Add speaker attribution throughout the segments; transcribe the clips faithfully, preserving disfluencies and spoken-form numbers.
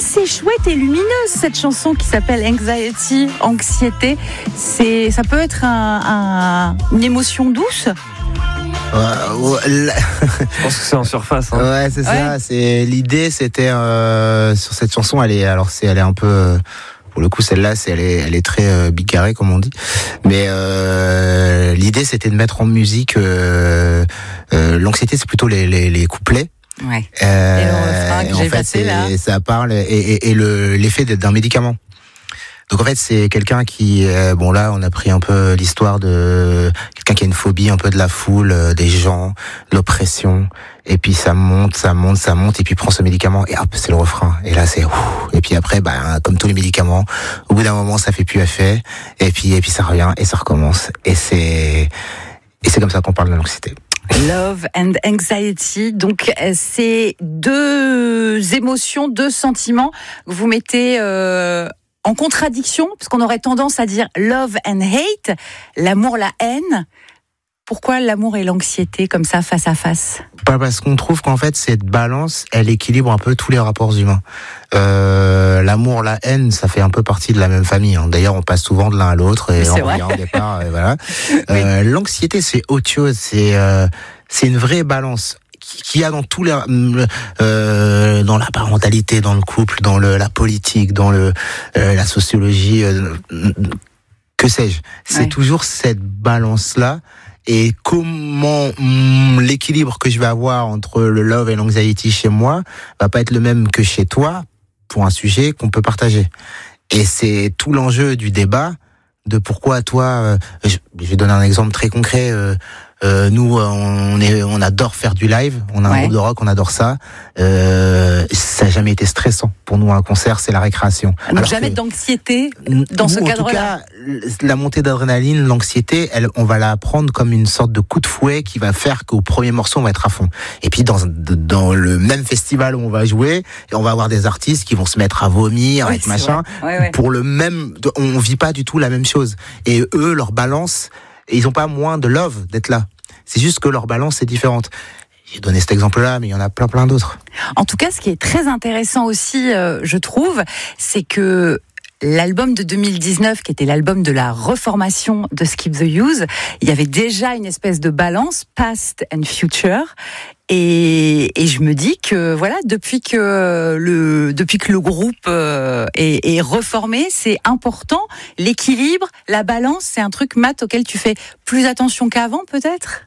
Speaker 1: assez chouette et lumineuse cette chanson qui s'appelle Anxiety, Anxiété. C'est, ça peut être un, un, une émotion douce.
Speaker 2: Euh, ouais, la...
Speaker 3: Je pense que c'est en surface. Hein.
Speaker 2: Ouais, c'est
Speaker 1: ouais.
Speaker 2: ça. C'est l'idée, c'était euh, sur cette chanson. Elle est, alors c'est, elle est un peu. Euh, pour le coup, celle-là, c'est, elle est, elle est très euh, bicarrée, comme on dit. Mais euh, l'idée, c'était de mettre en musique. Euh, euh, l'anxiété, c'est plutôt les, les, les couplets.
Speaker 1: Ouais.
Speaker 2: Euh,
Speaker 1: et le refrain que
Speaker 2: en
Speaker 1: j'ai
Speaker 2: fait,
Speaker 1: passé là.
Speaker 2: Ça parle et, et, et le, l'effet d'un médicament. Donc en fait, c'est quelqu'un qui, euh, bon là, on a pris un peu l'histoire de quelqu'un qui a une phobie un peu de la foule, euh, des gens, l'oppression, et puis ça monte, ça monte, ça monte, et puis il prend ce médicament, et hop, c'est le refrain. Et là, c'est ouf. Et puis après, bah, comme tous les médicaments, au bout d'un moment, ça fait plus effet, et puis et puis ça revient et ça recommence, et c'est et c'est comme ça qu'on parle de l'anxiété.
Speaker 1: Love and Anxiety, donc c'est deux émotions, deux sentiments que vous mettez euh, en contradiction, parce qu'on aurait tendance à dire love and hate, l'amour, la haine. Pourquoi l'amour et l'anxiété comme ça, face à face ?
Speaker 2: Pas parce qu'on trouve qu'en fait cette balance, elle équilibre un peu tous les rapports humains. Euh, l'amour, la haine, ça fait un peu partie de la même famille. Hein. D'ailleurs, on passe souvent de l'un à l'autre et
Speaker 1: c'est
Speaker 2: on
Speaker 1: vrai.
Speaker 2: revient au départ. Et voilà.
Speaker 1: Oui.
Speaker 2: Euh, l'anxiété, c'est autre chose. C'est euh, c'est une vraie balance qu'il y a dans tous les euh, dans la parentalité, dans le couple, dans le, la politique, dans le euh, la sociologie, euh, que sais-je. C'est
Speaker 1: ouais.
Speaker 2: toujours cette balance là. Et comment hum, l'équilibre que je vais avoir entre le love et l'anxiety chez moi va pas être le même que chez toi pour un sujet qu'on peut partager. Et c'est tout l'enjeu du débat de pourquoi toi. Euh, je, je vais donner un exemple très concret. Euh, Euh, nous, on est, on adore faire du live. On a un
Speaker 1: ouais.
Speaker 2: groupe de rock, on adore ça. Euh, ça n'a jamais été stressant pour nous. Un concert, c'est la récréation.
Speaker 1: Donc Alors jamais que, d'anxiété dans
Speaker 2: nous,
Speaker 1: ce cadre-là.
Speaker 2: En tout cas, la montée d'adrénaline, l'anxiété, elle, on va la prendre comme une sorte de coup de fouet qui va faire qu'au premier morceau, on va être à fond. Et puis dans dans le même festival où on va jouer, on va avoir des artistes qui vont se mettre à vomir,
Speaker 1: ouais,
Speaker 2: avec machin,
Speaker 1: ouais, ouais.
Speaker 2: pour le même. On vit pas du tout la même chose. Et eux, leur balance. Et ils n'ont pas moins de love d'être là. C'est juste que leur balance est différente. J'ai donné cet exemple-là, mais il y en a plein, plein d'autres.
Speaker 1: En tout cas, ce qui est très intéressant aussi, euh, je trouve, c'est que l'album de deux mille dix-neuf, qui était l'album de la reformation de Skip the Use, il y avait déjà une espèce de balance, past and future. Et, et je me dis que voilà, depuis que le depuis que le groupe euh, est, est reformé, c'est important. L'équilibre, la balance, c'est un truc, Matt, auquel tu fais plus attention qu'avant, peut-être.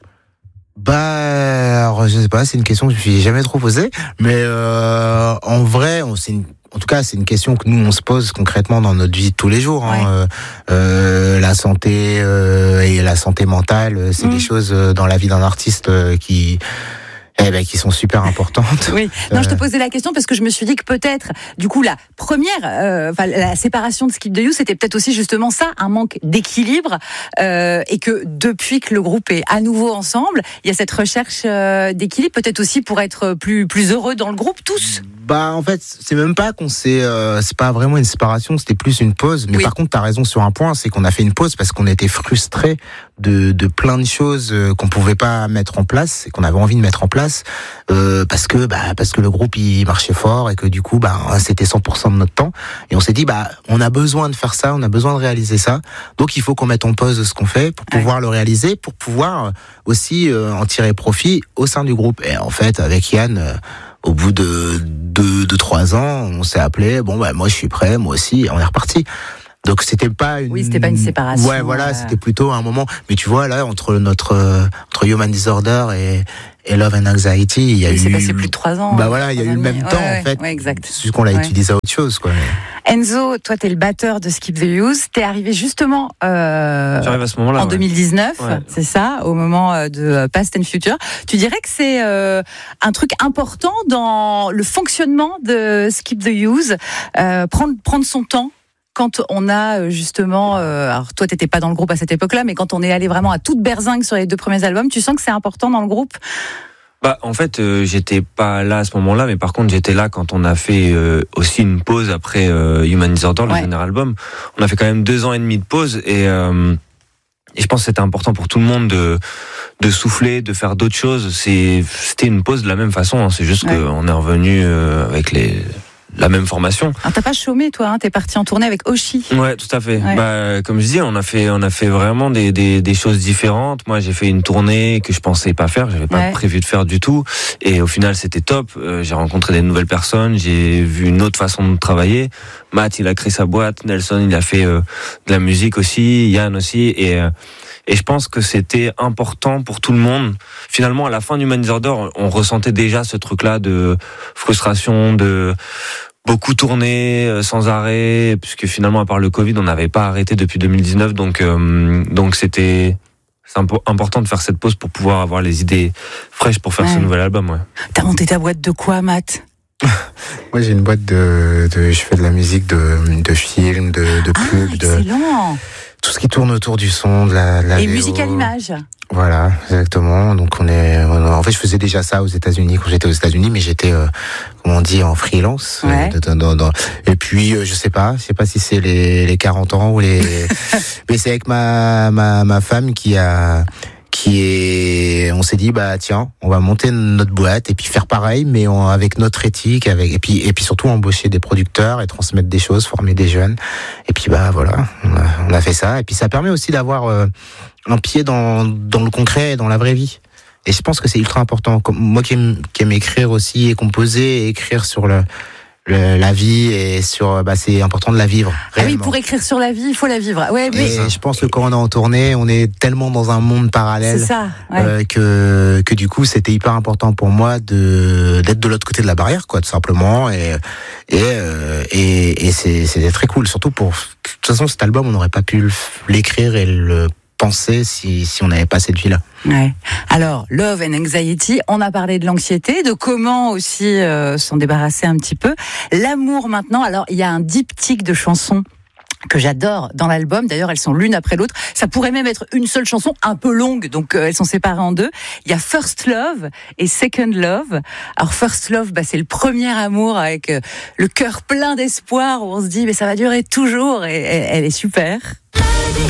Speaker 2: Bah, alors, je sais pas, c'est une question que je me suis jamais trop posée, mais euh, en vrai, on, c'est une, en tout cas, c'est une question que nous on se pose concrètement dans notre vie de tous les jours. Hein.
Speaker 1: Ouais.
Speaker 2: Euh, euh, la santé euh, et la santé mentale, c'est mmh. des choses dans la vie d'un artiste euh, qui Eh ben, qui sont super importantes.
Speaker 1: Oui. Non, euh... je te posais la question parce que je me suis dit que peut-être, du coup, la première, euh, enfin, la séparation de Skip the Use, c'était peut-être aussi justement ça, un manque d'équilibre, euh, et que depuis que le groupe est à nouveau ensemble, il y a cette recherche euh, d'équilibre, peut-être aussi pour être plus plus heureux dans le groupe tous.
Speaker 2: Bah, en fait, c'est même pas qu'on s'est, euh, c'est pas vraiment une séparation, c'était plus une pause. Mais
Speaker 1: oui.
Speaker 2: par contre, t'as raison sur un point, c'est qu'on a fait une pause parce qu'on était frustrés de de plein de choses qu'on pouvait pas mettre en place et qu'on avait envie de mettre en place. Euh, parce que bah parce que le groupe il marchait fort et que du coup bah c'était cent pour cent de notre temps et on s'est dit bah on a besoin de faire ça, on a besoin de réaliser ça, donc il faut qu'on mette en pause ce qu'on fait pour pouvoir ouais. le réaliser, pour pouvoir aussi euh, en tirer profit au sein du groupe. Et en fait avec Yann euh, au bout de deux de trois ans on s'est appelé, bon bah moi je suis prêt, moi aussi, et on est reparti. Donc c'était pas une
Speaker 1: oui, c'était pas une séparation.
Speaker 2: Ouais, voilà,
Speaker 1: euh...
Speaker 2: c'était plutôt un moment. Mais tu vois là entre notre euh, entre Human Disorder et et Love and Anxiety, il y a
Speaker 1: oui,
Speaker 2: eu.
Speaker 1: C'est passé plus de trois ans.
Speaker 2: Bah voilà, il y a eu le même
Speaker 1: ouais,
Speaker 2: temps
Speaker 1: ouais,
Speaker 2: en fait.
Speaker 1: Ouais, exact.
Speaker 2: C'est juste qu'on l'a ouais. utilisé à autre chose, quoi.
Speaker 1: Enzo, toi, t'es le batteur de Skip the Use. T'es arrivé justement. Euh,
Speaker 3: J'arrive à ce moment-là.
Speaker 1: En
Speaker 3: ouais.
Speaker 1: deux mille dix-neuf,
Speaker 3: ouais.
Speaker 1: c'est ça, au moment de Past and Future. Tu dirais que c'est euh, un truc important dans le fonctionnement de Skip the Use, euh, prendre prendre son temps. Quand on a justement, euh, alors toi t'étais pas dans le groupe à cette époque-là, mais quand on est allé vraiment à toute berzingue sur les deux premiers albums, tu sens que c'est important dans le groupe ?
Speaker 3: Bah en fait euh, j'étais pas là à ce moment-là, mais par contre j'étais là quand on a fait euh, aussi une pause après euh, Human Disorder, le ouais. dernier album. On a fait quand même deux ans et demi de pause et, euh, et je pense que c'était important pour tout le monde de de souffler, de faire d'autres choses. C'est c'était une pause de la même façon, hein. C'est juste ouais. qu'on est revenu euh, avec les la même formation.
Speaker 1: Alors t'as pas chômé toi, hein, t'es parti en tournée avec Oshi.
Speaker 3: Ouais, tout à fait.
Speaker 1: Ouais.
Speaker 3: Bah, comme je disais, on a fait, on a fait vraiment des, des, des choses différentes. Moi, j'ai fait une tournée que je pensais pas faire, j'avais pas
Speaker 1: Ouais.
Speaker 3: prévu de faire du tout. Et au final, c'était top. Euh, j'ai rencontré des nouvelles personnes, j'ai vu une autre façon de travailler. Matt, il a créé sa boîte. Nelson, il a fait euh, de la musique aussi. Yann aussi. Et euh, Et je pense que c'était important pour tout le monde. Finalement, à la fin du Human Disorder, on ressentait déjà ce truc-là de frustration, de beaucoup tourner sans arrêt, puisque finalement, à part le Covid, on n'avait pas arrêté depuis deux mille dix-neuf. Donc, euh, donc c'était c'est important de faire cette pause pour pouvoir avoir les idées fraîches pour faire ouais. ce nouvel album. Ouais.
Speaker 1: T'as monté ta boîte de quoi, Matt?
Speaker 2: Moi, j'ai une boîte de, de, je fais de la musique de, de films, de, de pubs,
Speaker 1: ah, excellent.
Speaker 2: de tout ce qui tourne autour du son, de la, de la
Speaker 1: et
Speaker 2: vidéo.
Speaker 1: Musique à l'image.
Speaker 2: Voilà, exactement. Donc on est, en fait, je faisais déjà ça aux États-Unis quand j'étais aux États-Unis, mais j'étais, euh, comment on dit, en freelance.
Speaker 1: Ouais.
Speaker 2: Euh, dans, dans, dans, et puis, euh, je sais pas, je sais pas si c'est les, les quarante ans ou les, mais c'est avec ma, ma, ma femme qui a, qui est, on s'est dit bah tiens, on va monter notre boîte et puis faire pareil, mais on, avec notre éthique, avec et puis et puis surtout embaucher des producteurs et transmettre des choses, former des jeunes. Et puis bah voilà, on a, on a fait ça. Et puis ça permet aussi d'avoir euh, un pied dans dans le concret, et dans la vraie vie. Et je pense que c'est ultra important. Comme moi qui aime, qui aime écrire aussi et composer et écrire sur le Le, la vie et sur bah c'est important de la vivre réellement.
Speaker 1: Ah oui, pour écrire sur la vie il faut la vivre. Ouais, mais
Speaker 2: et je pense que quand on est en tournée on est tellement dans un monde parallèle
Speaker 1: c'est ça, ouais.
Speaker 2: euh, que que du coup c'était hyper important pour moi de d'être de l'autre côté de la barrière quoi, tout simplement. Et et euh, et, et c'est c'était très cool, surtout pour de toute façon cet album on n'aurait pas pu l'écrire et le penser si si on n'avait pas cette vie-là.
Speaker 1: Ouais. Alors, Love and Anxiety, on a parlé de l'anxiété, de comment aussi euh, s'en débarrasser un petit peu. L'amour maintenant, alors il y a un diptyque de chansons que j'adore dans l'album. D'ailleurs, elles sont l'une après l'autre. Ça pourrait même être une seule chanson, un peu longue, donc euh, elles sont séparées en deux. Il y a First Love et Second Love. Alors First Love, bah, c'est le premier amour avec euh, le cœur plein d'espoir où on se dit mais ça va durer toujours et, et elle est super.